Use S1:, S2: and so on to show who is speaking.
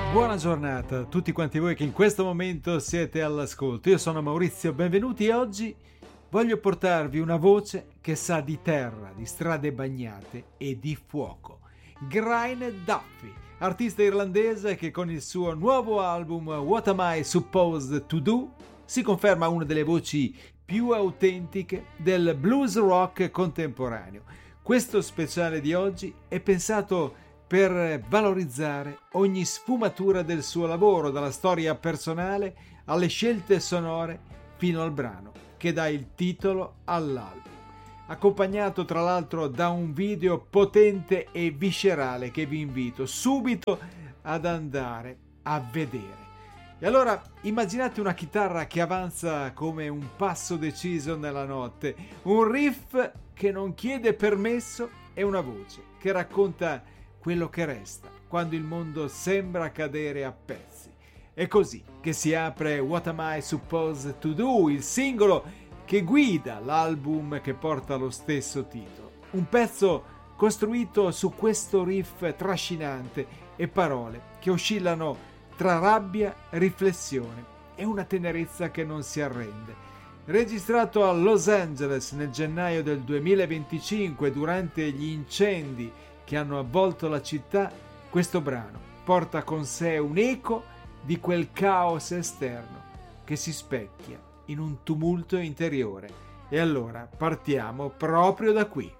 S1: Buona giornata a tutti quanti voi che in questo momento siete all'ascolto. Io sono Maurizio, benvenuti e oggi voglio portarvi una voce che sa di terra, di strade bagnate e di fuoco. Grainne Duffy, artista irlandese che con il suo nuovo album What Am I Supposed to Do si conferma una delle voci più autentiche del blues rock contemporaneo. Questo speciale di oggi è pensato per valorizzare ogni sfumatura del suo lavoro, dalla storia personale alle scelte sonore fino al brano che dà il titolo all'album, accompagnato tra l'altro da un video potente e viscerale che vi invito subito ad andare a vedere. E allora immaginate una chitarra che avanza come un passo deciso nella notte, un riff che non chiede permesso e una voce che racconta quello che resta quando il mondo sembra cadere a pezzi. È così che si apre What Am I Supposed to Do, il singolo che guida l'album che porta lo stesso titolo. Un pezzo costruito su questo riff trascinante e parole che oscillano tra rabbia, riflessione e una tenerezza che non si arrende. Registrato a Los Angeles nel gennaio del 2025 durante gli incendi che hanno avvolto la città, questo brano porta con sé un eco di quel caos esterno che si specchia in un tumulto interiore. E allora partiamo proprio da qui.